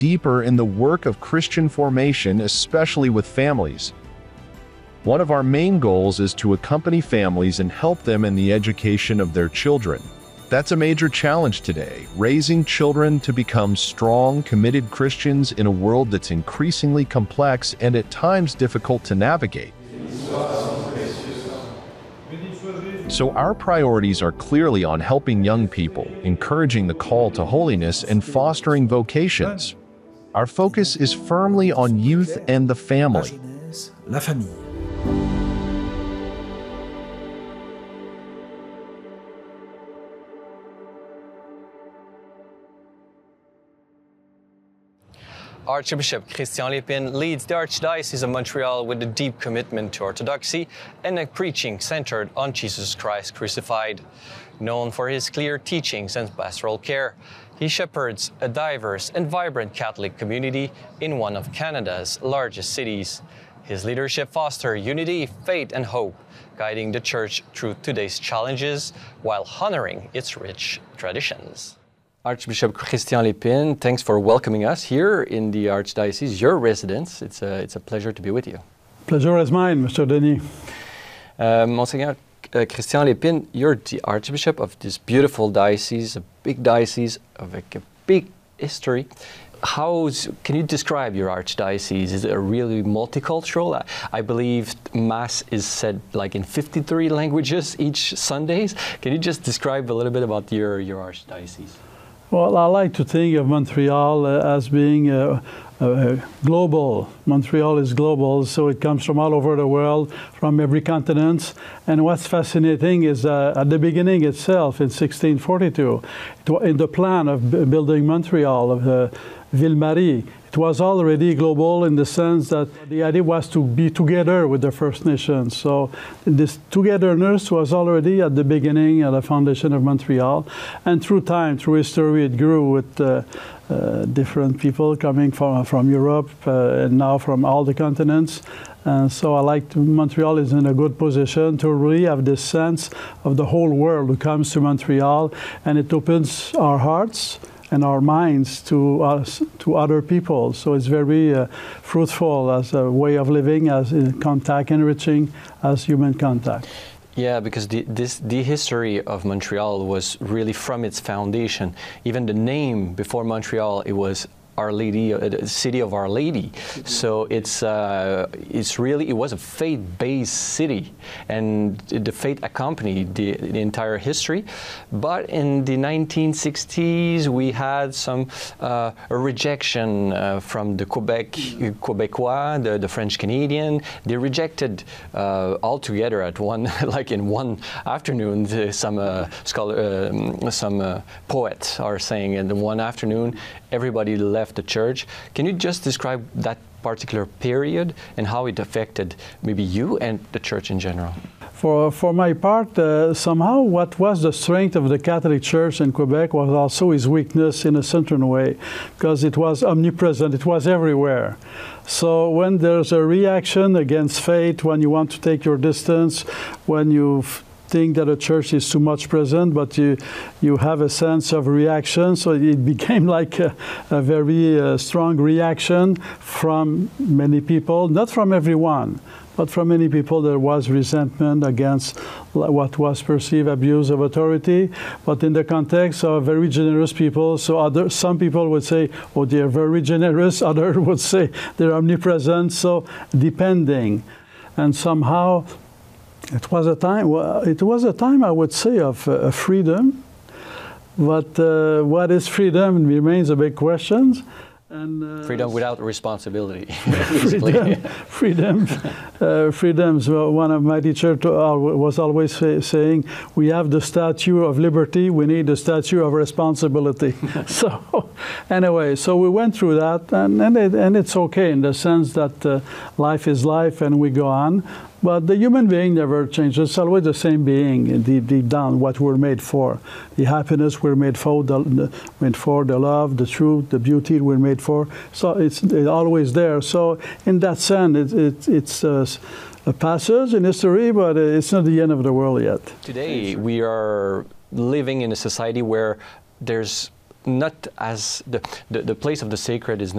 deeper in the work of Christian formation, especially with families. One of our main goals is to accompany families and help them in the education of their children. That's a major challenge today, raising children to become strong, committed Christians in a world that's increasingly complex and at times difficult to navigate. So our priorities are clearly on helping young people, encouraging the call to holiness, and fostering vocations. Our focus is firmly on youth and the family. La famille. Archbishop Christian Lépine leads the Archdiocese of Montreal with a deep commitment to orthodoxy and a preaching centered on Jesus Christ crucified. Known for his clear teachings and pastoral care, he shepherds a diverse and vibrant Catholic community in one of Canada's largest cities. His leadership fosters unity, faith, and hope, guiding the Church through today's challenges while honoring its rich traditions. Archbishop Christian Lépine, thanks for welcoming us here in the Archdiocese, your residence. It's a pleasure to be with you. Pleasure is mine, Mr. Denis. Monseigneur Christian Lépine, you're the Archbishop of this beautiful diocese, a big diocese of a big history. Can you describe your Archdiocese? Is it really multicultural? I believe Mass is said like in 53 languages each Sundays. Can you just describe a little bit about your Archdiocese? Well, I like to think of Montreal as being global. Montreal is global, so it comes from all over the world, from every continent. And what's fascinating is at the beginning itself, in 1642, in the plan of building Montreal, of Ville-Marie, it was already global in the sense that the idea was to be together with the First Nations. So this togetherness was already at the beginning, at the foundation of Montreal. And through time, through history, it grew with different people coming from Europe and now from all the continents. And so Montreal is in a good position to really have this sense of the whole world who comes to Montreal, and it opens our hearts and our minds to other people. So it's very fruitful as a way of living, as contact, enriching as human contact. Yeah, because the history of Montreal was really from its foundation. Even the name before Montreal, it was Our Lady, the city of Our Lady. So it was a faith-based city, and the faith accompanied the entire history. But in the 1960s, we had some a rejection from the Quebecois, the French Canadian. They rejected altogether at one, like in one afternoon. Some poets are saying in one afternoon, everybody left the church. Can you just describe that particular period and how it affected maybe you and the church in general? For my part, somehow what was the strength of the Catholic Church in Quebec was also its weakness in a certain way, because it was omnipresent, it was everywhere. So when there's a reaction against faith, when you want to take your distance, when you think that a church is too much present, but you have a sense of reaction. So it became like a very strong reaction from many people, not from everyone, but from many people. There was resentment against what was perceived abuse of authority, but in the context of very generous people. So some people would say, oh, they're very generous. Others would say they're omnipresent. So depending, and somehow it was a time, I would say, of freedom. But what is freedom remains a big question. And, freedom without responsibility. Freedoms. One of my teachers was always saying, we have the statue of liberty, we need the statue of responsibility. So anyway, so we went through that, and it's okay in the sense that life is life and we go on. But the human being never changes. It's always the same being, deep down, what we're made for. The happiness we're made for, the love, the truth, the beauty we're made for. So it's always there. So in that sense, it's a passage in history, but it's not the end of the world yet. Today, we are living in a society where there's not as the place of the sacred is